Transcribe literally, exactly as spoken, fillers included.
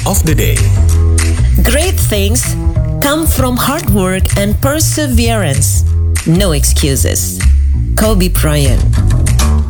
of the day. Great things come from hard work and perseverance. No excuses. Kobe Bryant.